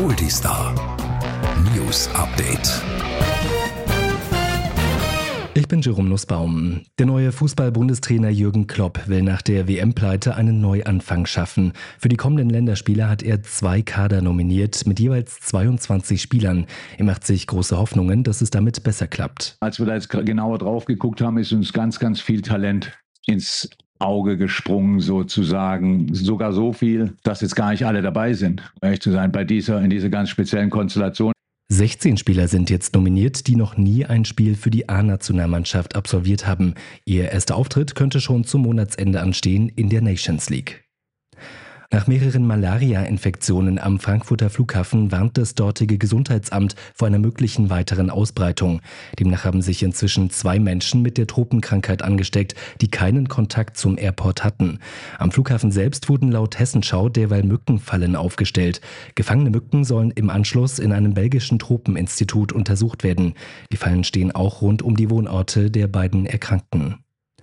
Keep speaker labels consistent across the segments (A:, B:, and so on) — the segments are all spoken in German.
A: Oldie Star News Update.
B: Ich bin Jerome Nussbaum. Der neue Fußball-Bundestrainer Jürgen Klopp will nach der WM-Pleite einen Neuanfang schaffen. Für die kommenden Länderspiele hat er 2 Kader nominiert mit jeweils 22 Spielern. Er macht sich große Hoffnungen, dass es damit besser klappt.
C: Als wir da jetzt genauer drauf geguckt haben, ist uns ganz, ganz viel Talent ins Auge gesprungen sozusagen. Sogar so viel, dass jetzt gar nicht alle dabei sind, um ehrlich zu sein, in dieser ganz speziellen Konstellation.
B: 16 Spieler sind jetzt nominiert, die noch nie ein Spiel für die A-Nationalmannschaft absolviert haben. Ihr erster Auftritt könnte schon zum Monatsende anstehen in der Nations League. Nach mehreren Malaria-Infektionen am Frankfurter Flughafen warnt das dortige Gesundheitsamt vor einer möglichen weiteren Ausbreitung. Demnach haben sich inzwischen 2 Menschen mit der Tropenkrankheit angesteckt, die keinen Kontakt zum Airport hatten. Am Flughafen selbst wurden laut Hessenschau derweil Mückenfallen aufgestellt. Gefangene Mücken sollen im Anschluss in einem belgischen Tropeninstitut untersucht werden. Die Fallen stehen auch rund um die Wohnorte der beiden Erkrankten.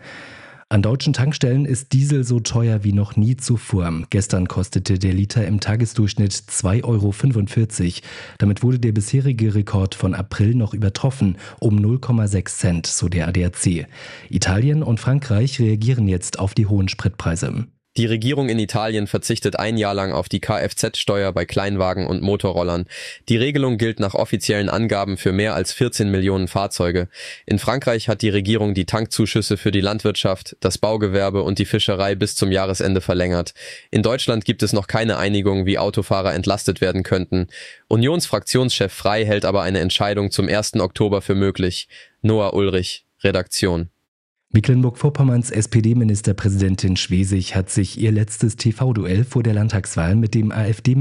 B: An deutschen Tankstellen ist Diesel so teuer wie noch nie zuvor. Gestern kostete der Liter im Tagesdurchschnitt 2,45 €. Damit wurde der bisherige Rekord von April noch übertroffen, um 0,6 Cent, so der ADAC. Italien und Frankreich reagieren jetzt auf die hohen Spritpreise.
D: Die Regierung in Italien verzichtet ein Jahr lang auf die Kfz-Steuer bei Kleinwagen und Motorrollern. Die Regelung gilt nach offiziellen Angaben für mehr als 14 Millionen Fahrzeuge. In Frankreich hat die Regierung die Tankzuschüsse für die Landwirtschaft, das Baugewerbe und die Fischerei bis zum Jahresende verlängert. In Deutschland gibt es noch keine Einigung, wie Autofahrer entlastet werden könnten. Unionsfraktionschef Frey hält aber eine Entscheidung zum 1. Oktober für möglich. Noah Ulrich, Redaktion.
B: Mecklenburg-Vorpommerns SPD-Ministerpräsidentin Schwesig hat sich ihr letztes TV-Duell vor der Landtagswahl mit dem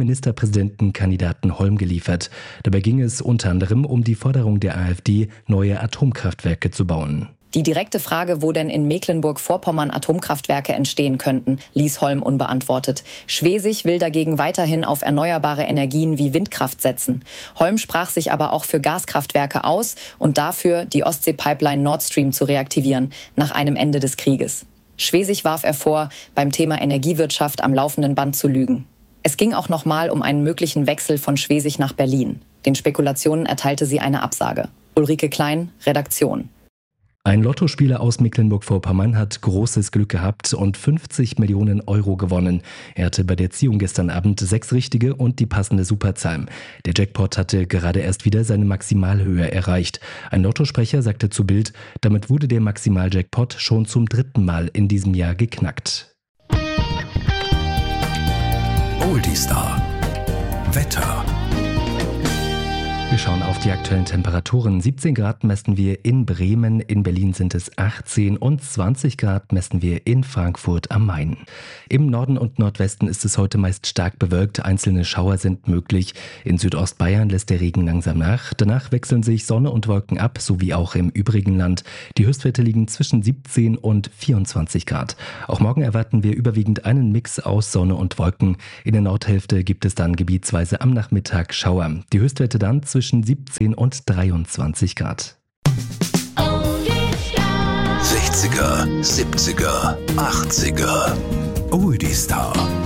B: AfD-Ministerpräsidentenkandidaten Holm geliefert. Dabei ging es unter anderem um die Forderung der AfD, neue Atomkraftwerke zu bauen.
E: Die direkte Frage, wo denn in Mecklenburg-Vorpommern Atomkraftwerke entstehen könnten, ließ Holm unbeantwortet. Schwesig will dagegen weiterhin auf erneuerbare Energien wie Windkraft setzen. Holm sprach sich aber auch für Gaskraftwerke aus und dafür, die Ostsee-Pipeline Nord Stream zu reaktivieren, nach einem Ende des Krieges. Schwesig warf er vor, beim Thema Energiewirtschaft am laufenden Band zu lügen. Es ging auch nochmal um einen möglichen Wechsel von Schwesig nach Berlin. Den Spekulationen erteilte sie eine Absage. Ulrike Klein, Redaktion.
B: Ein Lottospieler aus Mecklenburg-Vorpommern hat großes Glück gehabt und 50 Millionen € gewonnen. Er hatte bei der Ziehung gestern Abend 6 richtige und die passende Superzahl. Der Jackpot hatte gerade erst wieder seine Maximalhöhe erreicht. Ein Lottosprecher sagte zu Bild, damit wurde der Maximaljackpot schon zum 3. Mal in diesem Jahr geknackt.
A: Oldie Star Wetter.
B: Wir schauen auf die aktuellen Temperaturen. 17 Grad messen wir in Bremen, in Berlin sind es 18 und 20 Grad messen wir in Frankfurt am Main. Im Norden und Nordwesten ist es heute meist stark bewölkt, einzelne Schauer sind möglich. In Südostbayern lässt der Regen langsam nach. Danach wechseln sich Sonne und Wolken ab, sowie auch im übrigen Land. Die Höchstwerte liegen zwischen 17 und 24 Grad. Auch morgen erwarten wir überwiegend einen Mix aus Sonne und Wolken. In der Nordhälfte gibt es dann gebietsweise am Nachmittag Schauer. Die Höchstwerte dann zwischen 17 und 23 Grad.
A: 60er, 70er, 80er. Oldie Star.